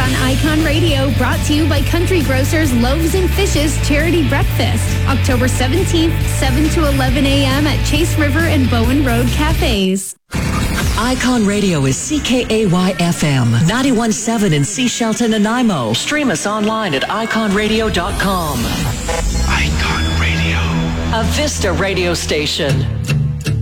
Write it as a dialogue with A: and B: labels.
A: on Icon Radio, brought to you by Country Grocers Loaves and Fishes Charity Breakfast, October 17th, 7 to 11 a.m. at Chase River and Bowen Road Cafes.
B: Icon Radio is CKAY-FM, 91.7 in Sea Shelton, Nanaimo. Stream us online at iconradio.com.
C: Icon Radio.
B: A Vista radio station.